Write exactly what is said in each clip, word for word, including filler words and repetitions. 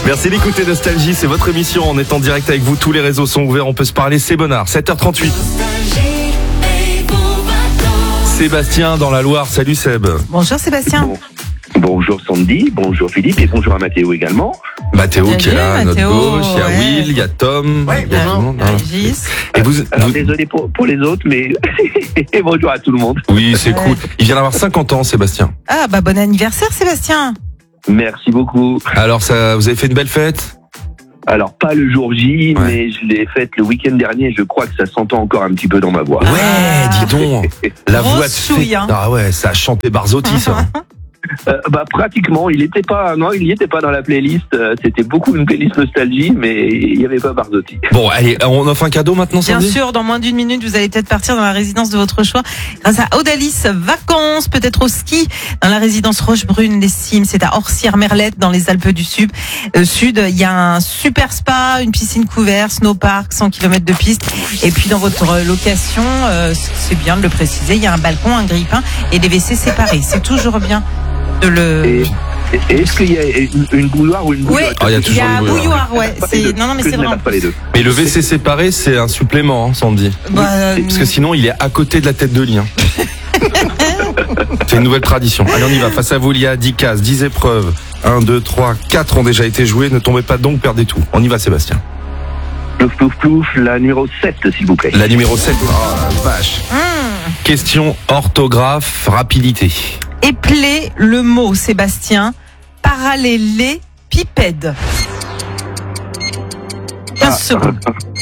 Merci d'écouter Nostalgie, c'est votre émission. On est en direct avec vous, tous les réseaux sont ouverts, on peut se parler, c'est Bonnard, sept heures trente-huit. Sébastien dans la Loire, salut Seb. Bonjour Sébastien. Bon. Bonjour Sandy, bonjour Philippe et bonjour à Mathéo également. Mathéo qui est là, à notre Mathéo, gauche, il y a ouais. Will, il y a Tom, Ouais, il y a tout le monde, hein. Régis. Et vous, Alors vous- désolé pour, pour les autres, mais bonjour à tout le monde. Oui, c'est Ouais. cool. Il vient d'avoir cinquante ans, Sébastien. Ah bah bon anniversaire Sébastien. Merci beaucoup. Alors, ça, vous avez fait une belle fête? Alors pas le jour J, Ouais. mais je l'ai faite le week-end dernier. Je crois que ça s'entend encore un petit peu dans ma voix. Ah. Ouais, dis donc. La Grosse voix de chouille, fête. hein. Ah ouais, ça a chanté Barzotti, ça. Euh, bah pratiquement, il était pas, non, il n'y était pas dans la playlist. Euh, C'était beaucoup une playlist nostalgie, mais il n'y avait pas Barzotti. Bon, allez, on offre un cadeau maintenant, Bien Sandy? sûr, dans moins d'une minute, vous allez peut-être partir dans la résidence de votre choix grâce à Audalis Vacances, peut-être au ski dans la résidence Rochebrune, les Cimes, c'est à Orsières-Merlette dans les Alpes du Sud. Euh, Sud, il y a un super spa, une piscine couverte, snowpark, cent kilomètres de piste. Et puis dans votre location, euh, c'est bien de le préciser, il y a un balcon, un grille-pain et des W C séparés. C'est toujours bien de le... Et, et est-ce qu'il y a une, une bouilloire ou une Oui, bouillotte? Ah, il y a il y toujours a une un bouilloire. bouilloire, ouais. Pas les C'est... deux, Non, non, mais que c'est je n'aime vraiment... pas les deux. Mais le W C séparé, c'est un supplément, hein, Sandy. Bah, euh, Parce que sinon, il est à côté de la tête de lit. hein. C'est une nouvelle tradition. Allez, on y va. Face à vous, il y a dix cases, dix épreuves. un, deux, trois, quatre ont déjà été jouées. Ne tombez pas donc, perdez tout. On y va, Sébastien. Plouf, plouf, plouf, la numéro sept, s'il vous plaît. La numéro sept. Oh la vache. hum. Question orthographe, rapidité. Épeler le mot, Sébastien, parallélépipède. quinze secondes.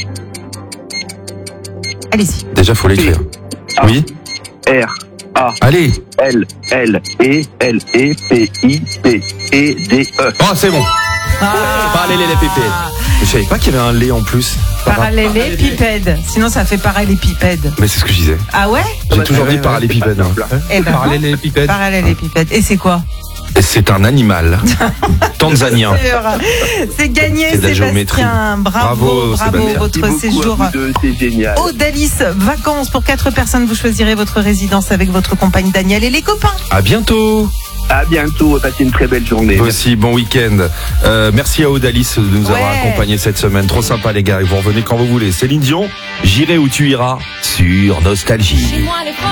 Allez-y. Déjà, faut l'écrire. Ah. Oui. R, A, Allez. L, L, E, L, E, P, I, P, E, D, E. Oh, c'est bon. Parallélépipède. Je savais pas qu'il y avait un lait en plus. Parallélépipède. Sinon, ça fait parallélépipède. Mais c'est ce que je disais. Ah ouais? J'ai bah, toujours ouais, dit ouais, parallélépipède. c'est pas hein. Eh ben, Parallélépipède. parallélépipède. Et c'est quoi? C'est un animal. Tanzanien. C'est gagné, C'est de la géométrie. Sébastien. Bravo, Bravo, bravo, Sébastien. votre Merci beaucoup séjour. à vous deux, c'est génial. Audalis Vacances pour quatre personnes. Vous choisirez votre résidence avec votre compagne Daniel et les copains. À bientôt. À bientôt, passez une très belle journée. Vous aussi, bon week-end. Euh, merci à Audalis de nous avoir Ouais. accompagnés cette semaine. Trop sympa les gars, et vous revenez quand vous voulez. Céline Dion, j'irai où tu iras sur Nostalgie. Chez moi, les